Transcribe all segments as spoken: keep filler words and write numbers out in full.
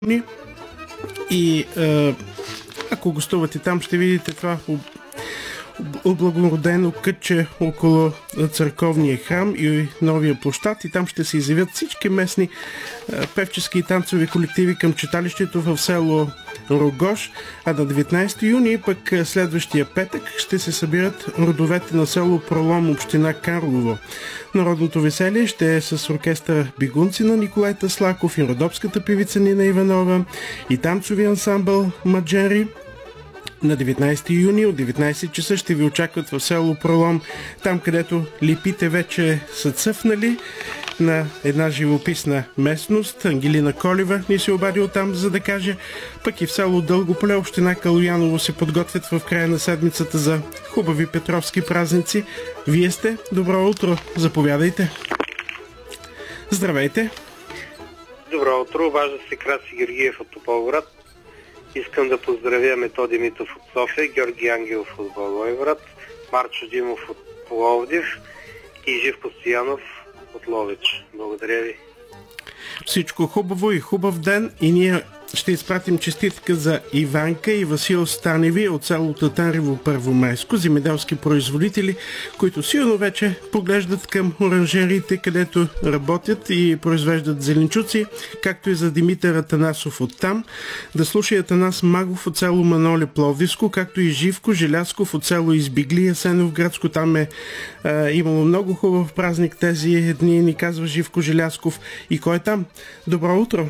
И а, ако гостувате там, ще видите това облагородено кътче около църковния храм и новия площад, и там ще се изявят всички местни а, певчески и танцови колективи към читалището в село Рогош, а на деветнайсети юни, пък следващия петък, ще се събират родовете на село Пролом, община Карлово. Народното веселие ще е с оркестър Бигунци на Николай Таслаков и родопската певица Нина Иванова и танцови ансамбъл Маджери. На деветнайсети юни от деветнайсет часа ще ви очакват в село Пролом, там където липите вече са цъфнали, на една живописна местност. Ангелина Колева ни се обади оттам, за да каже, пък и в село Дългополе, община Калояново, се подготвят в края на седмицата за хубави петровски празници. Вие сте. Добро утро. Заповядайте. Здравейте. Добро утро. Обажда се Краси Георгиев от Тополград. Искам да поздравя Методи Митов от София, Георги Ангелов от Благоевград, Марчо Димов от Пловдив и Живко Стоянов от Ловеч. Благодаря ви. Всичко хубаво и хубав ден, и ние ще изпратим честитка за Иванка и Васил Станеви от село Татарево, Първомайско, земеделски производители, които силно вече поглеждат към оранжериите, където работят и произвеждат зеленчуци, както и за Димитър Атанасов от там. Да слуша Атанас Магов от село Маноле, Пловдивско, както и Живко Желязков от село Избигли, Асеновградско. Там е а, имало много хубав празник тези дни, ни казва Живко Желязков. И кой е там? Добро утро!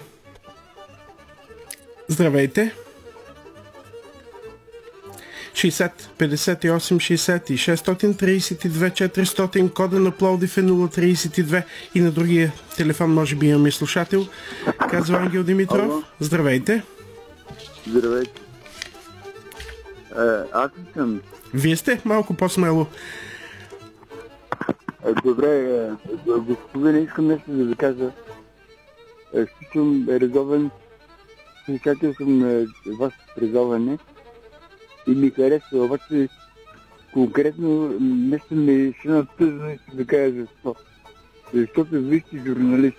Здравейте! шейсет петдесет и осем шейсет и шестстотин трийсет и две четиристотин, кода на Пловдив е нула трийсет и две, и на другия телефон може би имаме слушател. Казва Ангел Димитров. Ало. Здравейте! Здравейте! А, аз съм. Вие сте? Малко по-смело. А, добре, господин, искам нещо да ви кажа. Съм редовен слушател съм на вас предаване и ми харесва, обаче конкретно нещо ми ще натъжно и ще да кажа защо. Защото вие сте журналист.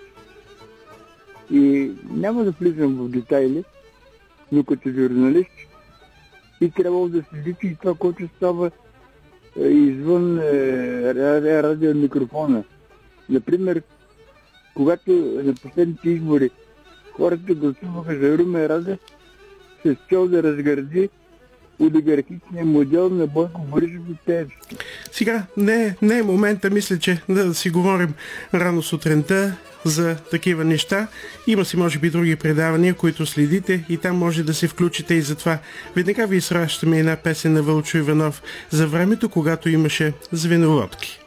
И няма да влизам в детайли, но като журналист и трябва да следите и това, което става извън радио микрофона. Например, когато на последните избори хората гласуваха за Румен Радев с цел да разгради олигархичния модел на Бойко Борисов и Пеевски. Сега не, не е момента, мисля, че да си говорим рано сутринта за такива неща. Има си, може би, други предавания, които следите, и там може да се включите, и затова веднага ви изращаме една песен на Вълчо Иванов за времето, когато имаше звеноводки.